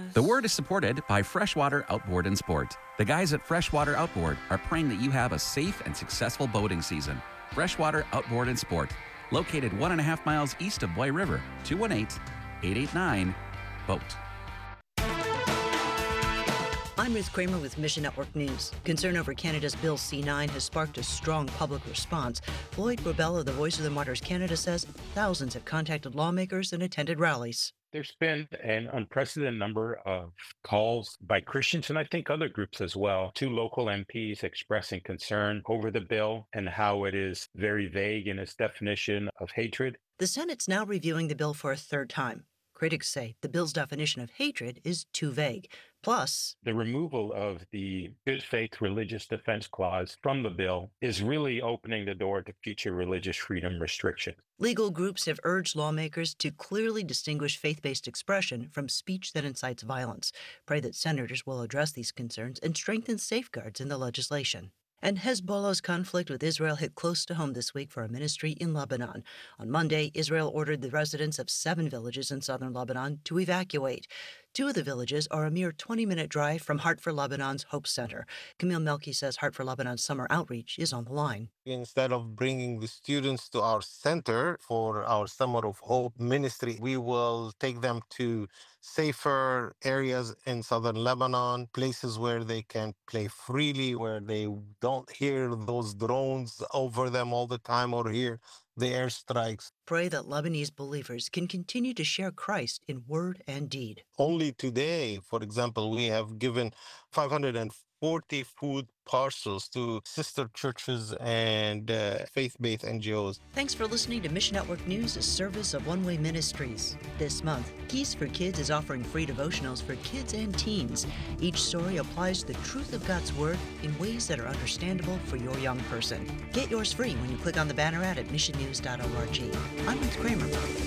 The word is supported by Freshwater Outboard and Sport. The guys at Freshwater Outboard are praying that you have a safe and successful boating season. Freshwater Outboard and Sport, located 1.5 miles east of Boy River, 218-889-BOAT. I'm Ruth Kramer with Mission Network News. Concern over Canada's Bill C-9 has sparked a strong public response. Floyd Corbella, the Voice of the Martyrs Canada, says thousands have contacted lawmakers and attended rallies. There's been an unprecedented number of calls by Christians and I think other groups as well to local MPs expressing concern over the bill and how it is very vague in its definition of hatred. The Senate's now reviewing the bill for a third time. Critics say the bill's definition of hatred is too vague. Plus, the removal of the good faith religious defense clause from the bill is really opening the door to future religious freedom restrictions. Legal groups have urged lawmakers to clearly distinguish faith-based expression from speech that incites violence. Pray that senators will address these concerns and strengthen safeguards in the legislation. And Hezbollah's conflict with Israel hit close to home this week for a ministry in Lebanon. On Monday, Israel ordered the residents of 7 villages in southern Lebanon to evacuate. 2 of the villages are a mere 20-minute drive from Heart for Lebanon's Hope Center. Camille Melky says Heart for Lebanon's summer outreach is on the line. Instead of bringing the students to our center for our Summer of Hope ministry, we will take them to safer areas in southern Lebanon, places where they can play freely, where they don't hear those drones over them all the time or hear the airstrikes. Pray that Lebanese believers can continue to share Christ in word and deed. Only today, for example, we have given 540 food parcels to sister churches and faith-based NGOs. Thanks for listening to Mission Network News, a service of One Way Ministries. This month, Keys for Kids is offering free devotionals for kids and teens. Each story applies the truth of God's Word in ways that are understandable for your young person. Get yours free when you click on the banner ad at missionnews.org. I'm Ruth Kramer.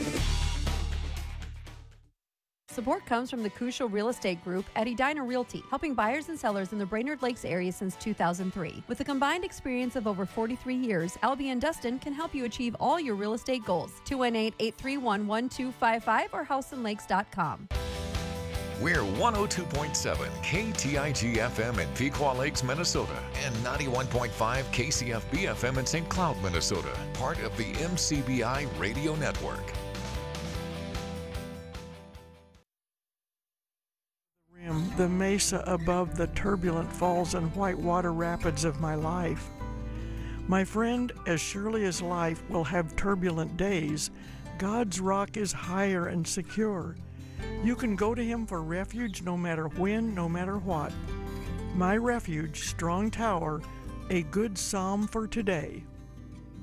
Support comes from the Cusho Real Estate Group at Edina Realty, helping buyers and sellers in the Brainerd Lakes area since 2003. With a combined experience of over 43 years, Albie and Dustin can help you achieve all your real estate goals. 218-831-1255 or houseandlakes.com. We're 102.7 KTIG FM in Pequot Lakes, Minnesota, and 91.5 KCFB FM in St. Cloud, Minnesota, part of the MCBI Radio Network. The mesa above the turbulent falls and whitewater rapids of my life. My friend, as surely as life will have turbulent days, God's rock is higher and secure. You can go to Him for refuge no matter when, no matter what. My refuge, strong tower, a good psalm for today.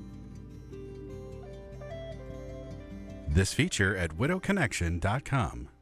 This feature at widowconnection.com.